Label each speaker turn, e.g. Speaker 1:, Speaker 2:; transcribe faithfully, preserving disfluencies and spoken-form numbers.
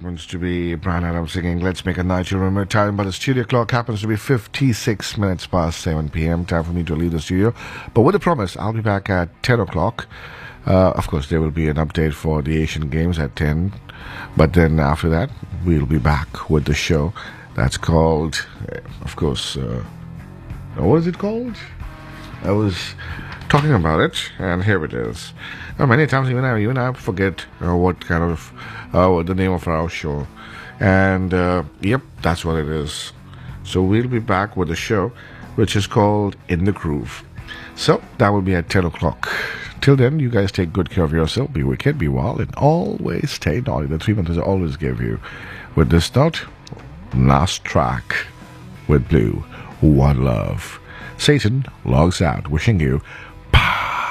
Speaker 1: happens to be Bryan Adams singing Let's Make a Night You Remember Time, but the studio clock happens to be fifty-six minutes past seven p.m. Time for me to leave the studio. But with a promise, I'll be back at ten o'clock. Uh, of course, there will be an update for the Asian Games at ten. But then after that, we'll be back with the show that's called, of course, uh, what is it called? I was talking about it, and here it is. Uh, many times even I, even I forget uh, what kind of, uh, what the name of our show. And, uh, yep, that's what it is. So we'll be back with a show, which is called In the Groove. So that will be at ten o'clock. Till then, you guys take good care of yourself, be wicked, be wild, and always stay naughty. The three minutes I always give you. With this note, last track with Blue, One Love. Satan logs out, wishing you